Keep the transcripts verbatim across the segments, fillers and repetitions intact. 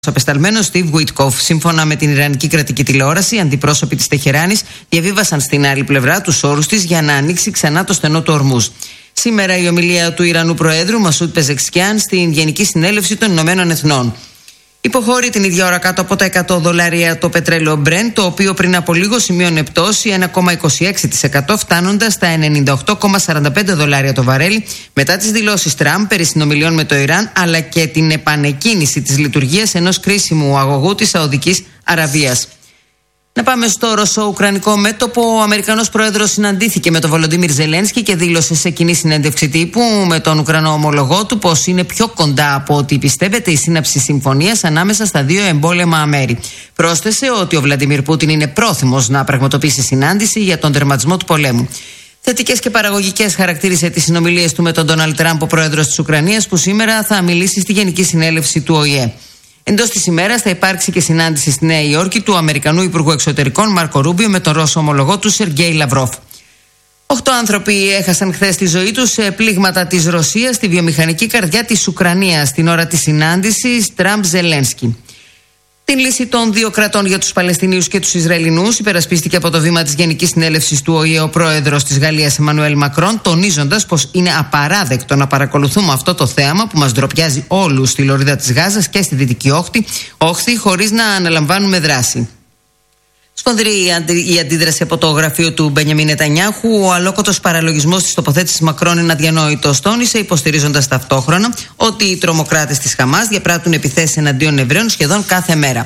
Απεσταλμένος Στιβ Γουίτκοφ. Σύμφωνα με την Ιρανική κρατική τηλεόραση, οι αντιπρόσωποι της Τεχεράνης διαβίβασαν στην άλλη πλευρά τους όρους της για να ανοίξει ξανά το στενό του Ορμούζ. Σήμερα η ομιλία του Ιρανού Προέδρου Μασούντ Πεζεξκιάν στην Γενική Συνέλευση των Ηνωμένων Εθνών. Υποχώρει την ίδια ώρα κάτω από τα εκατό δολάρια το πετρέλαιο Brent, το οποίο πριν από λίγο σημείωνε πτώση ένα κόμμα είκοσι έξι τοις εκατό, φτάνοντας στα ενενήντα οκτώ κόμμα σαράντα πέντε δολάρια το βαρέλι, μετά τις δηλώσεις Τραμπ περί συνομιλιών με το Ιράν, αλλά και την επανεκκίνηση της λειτουργίας ενός κρίσιμου αγωγού της Σαουδικής Αραβίας. Να πάμε στο ρωσο-ουκρανικό μέτωπο. Ο Αμερικανός πρόεδρος συναντήθηκε με τον Βολοντίμιρ Ζελένσκι και δήλωσε σε κοινή συνέντευξη τύπου με τον Ουκρανό ομολογό του πως είναι πιο κοντά από ό,τι πιστεύετε η σύναψη συμφωνίας ανάμεσα στα δύο εμπόλεμα μέρη. Πρόσθεσε ότι ο Βλαντιμίρ Πούτιν είναι πρόθυμος να πραγματοποιήσει συνάντηση για τον τερματισμό του πολέμου. Θετικές και παραγωγικές χαρακτήρισε τις συνομιλίες του με τον Ντόναλντ Τραμπ, ο πρόεδρος της Ουκρανίας, που σήμερα θα μιλήσει στη Γενική Συνέλευση του Ο Η Ε. Εντός της ημέρας θα υπάρξει και συνάντηση στη Νέα Υόρκη του Αμερικανού Υπουργού Εξωτερικών Μάρκο Ρούμπιο με τον Ρώσο ομολογό του Σεργέη Λαυρόφ. Οχτώ άνθρωποι έχασαν χθες τη ζωή τους σε πλήγματα της Ρωσίας στη βιομηχανική καρδιά της Ουκρανίας την ώρα της συνάντησης Τραμπ-Ζελένσκι. Την λύση των δύο κρατών για τους Παλαιστινίους και τους Ισραηλινούς υπερασπίστηκε από το βήμα της Γενικής Συνέλευσης του Ο Η Ε ο πρόεδρος της Γαλλίας Εμμανουέλ Μακρόν, τονίζοντας πως είναι απαράδεκτο να παρακολουθούμε αυτό το θέαμα που μας ντροπιάζει όλους στη λωρίδα της Γάζας και στη Δυτική Όχθη, όχθη χωρίς να αναλαμβάνουμε δράση. Σφοδρή η αντίδραση από το γραφείο του Μπενιαμίν Νετανιάχου. Ο αλόκοτος παραλογισμός της τοποθέτησης Μακρόν είναι αδιανόητος, τόνισε, υποστηρίζοντας ταυτόχρονα ότι οι τρομοκράτες της Χαμάς διαπράττουν επιθέσεις εναντίον Εβραίων σχεδόν κάθε μέρα.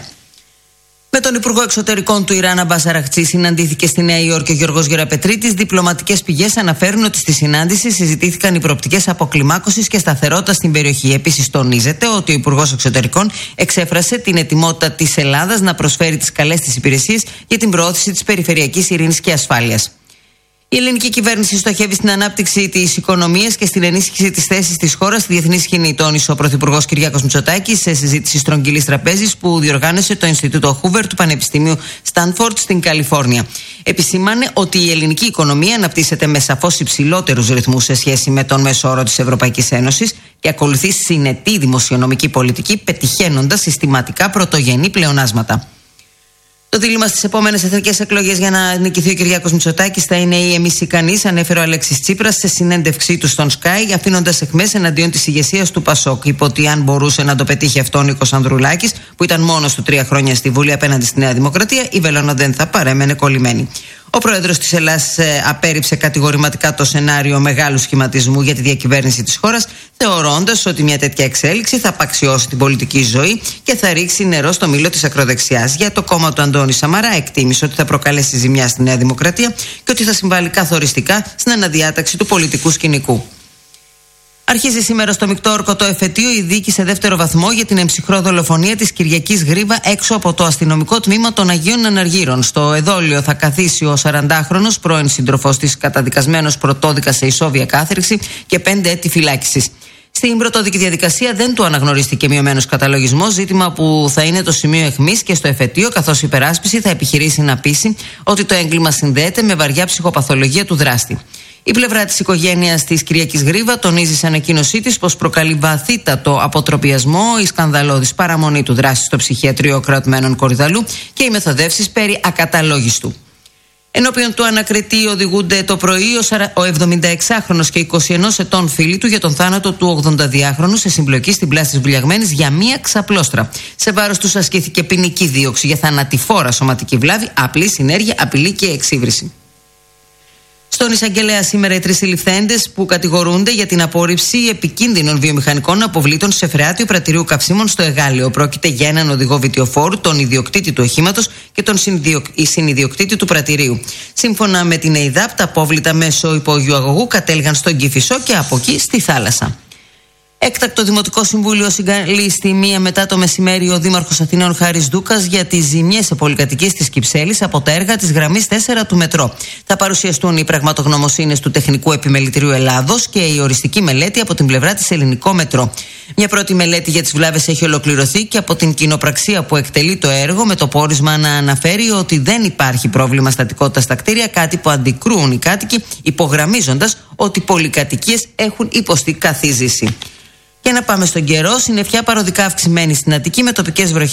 Με τον Υπουργό Εξωτερικών του Ιράν Αμπάς Αραχτσί συναντήθηκε στη Νέα Υόρκη ο Γιώργος Γεραπετρίτης. Διπλωματικές πηγές αναφέρουν ότι στη συνάντηση συζητήθηκαν οι προοπτικές αποκλιμάκωσης και σταθερότητα στην περιοχή. Επίσης, τονίζεται ότι ο Υπουργός Εξωτερικών εξέφρασε την ετοιμότητα της Ελλάδας να προσφέρει τις καλές της υπηρεσίες για την προώθηση της περιφερειακής ειρήνης και ασφάλειας. Η ελληνική κυβέρνηση στοχεύει στην ανάπτυξη της οικονομίας και στην ενίσχυση της θέσης της χώρας στη διεθνή σκηνή, τόνισε ο Πρωθυπουργός Κυριάκος Μητσοτάκης σε συζήτηση στρογγυλής τραπέζης που διοργάνωσε το Ινστιτούτο Χούβερ του Πανεπιστημίου Στάνφορντ στην Καλιφόρνια. Επισήμανε ότι η ελληνική οικονομία αναπτύσσεται με σαφώς υψηλότερους ρυθμούς σε σχέση με τον μέσο όρο της Ευρωπαϊκής Ένωσης και ακολουθεί συνετή δημοσιονομική πολιτική, πετυχαίνοντας συστηματικά πρωτογενή πλεονάσματα. Το δίλημμα στις επόμενες εθνικές εκλογές για να νικηθεί ο Κυριάκος Μητσοτάκης θα είναι η εμείς ή κανείς, ανέφερε ο Αλέξης Τσίπρας σε συνέντευξή του στον Sky, αφήνοντας αιχμές εναντίον της ηγεσίας του Πασόκ. Είπε ότι αν μπορούσε να το πετύχει αυτό ο Νίκος Ανδρουλάκης, που ήταν μόνος του τρία χρόνια στη Βουλή απέναντι στη Νέα Δημοκρατία, η Βελόνα δεν θα παρέμενε κολλημένη. Ο πρόεδρος της Ελλάδας ε, απέρριψε κατηγορηματικά το σενάριο μεγάλου σχηματισμού για τη διακυβέρνηση της χώρας, θεωρώντας ότι μια τέτοια εξέλιξη θα απαξιώσει την πολιτική ζωή και θα ρίξει νερό στο μήλο της ακροδεξιάς. Για το κόμμα του Αντώνη Σαμαρά, εκτίμησε ότι θα προκαλέσει ζημιά στη Νέα Δημοκρατία και ότι θα συμβάλλει καθοριστικά στην αναδιάταξη του πολιτικού σκηνικού. Αρχίζει σήμερα στο Μεικτό Όρκο το εφετείο η δίκη σε δεύτερο βαθμό για την εμψυχρό δολοφονία της Κυριακής Γρίβα έξω από το αστυνομικό τμήμα των Αγίων Αναργύρων. Στο εδόλιο θα καθίσει ο σαραντάχρονος πρώην σύντροφός της, καταδικασμένος πρωτόδικα σε ισόβια κάθριξη και πέντε έτη φυλάκισης. Στην πρωτόδικη διαδικασία δεν του αναγνωρίστηκε μειωμένος καταλογισμός, ζήτημα που θα είναι το σημείο αιχμής και στο εφετείο, καθώς η υπεράσπιση θα επιχειρήσει να πείσει ότι το έγκλημα συνδέεται με βαριά ψυχοπαθολογία του δράστη. Η πλευρά της οικογένειας της Κυριακής Γρίβα τονίζει σε ανακοίνωσή της πως προκαλεί βαθύτατο αποτροπιασμό η σκανδαλώδης παραμονή του δράση στο ψυχιατρίο κρατουμένων Κορυδαλού και οι μεθοδεύσεις περί ακαταλόγιστου. Ενώπιον του ανακριτή οδηγούνται το πρωί ο εβδομηνταεξάχρονος και είκοσι ενός ετών φίλοι του για τον θάνατο του ογδονταδυάχρονου σε συμπλοκή στην πλάση της Βουλιαγμένης για μία ξαπλώστρα. Σε βάρος τους ασκήθηκε ποινική δίωξη για θανατηφόρα σωματική βλάβη, απλή συνέργεια, απειλή και εξύβριση. Στον εισαγγελέα σήμερα οι τρεις συλληφθέντες που κατηγορούνται για την απόρριψη επικίνδυνων βιομηχανικών αποβλήτων σε φρεάτιο πρατηρίου καυσίμων στο Εγάλεο. Πρόκειται για έναν οδηγό βιτιοφόρου, τον ιδιοκτήτη του οχήματος και τον συνιδιοκτήτη του πρατηρίου. Σύμφωνα με την ΕΙΔΑΠ, τα απόβλητα μέσω υπόγειου αγωγού κατέληγαν στον Κηφισό και από εκεί στη θάλασσα. Έκτακτο Δημοτικό Συμβούλιο συγκαλεί στη μία μετά το μεσημέρι ο Δήμαρχος Αθηναίων Χάρης Ντούκας για τις ζημιές σε πολυκατοικίες της Κυψέλης από τα έργα της γραμμής τέσσερα του μετρό. Θα παρουσιαστούν οι πραγματογνωμοσύνες του Τεχνικού Επιμελητηρίου Ελλάδος και η οριστική μελέτη από την πλευρά της Ελληνικό Μετρό. Μια πρώτη μελέτη για τις βλάβες έχει ολοκληρωθεί και από την κοινοπραξία που εκτελεί το έργο, με το πόρισμα να αναφέρει ότι δεν υπάρχει πρόβλημα στατικότητας στα κτίρια, κάτι που αντικρούουν οι κάτοικοι, υπογραμμίζοντας ότι πολυκατοικίες έχουν υποστεί καθίζηση. Για να πάμε στον καιρό, συννεφιά παροδικά αυξημένη στην Αττική με τοπικές βροχές